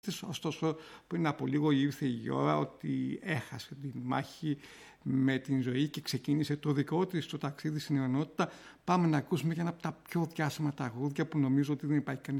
Ωστόσο, πριν από λίγο ήρθε η ώρα ότι έχασε τη μάχη με την ζωή και ξεκίνησε το δικό της το ταξίδι στην αιωνότητα. Πάμε να ακούσουμε για ένα από τα πιο διάσημα τραγούδια που νομίζω ότι δεν υπάρχει κανείς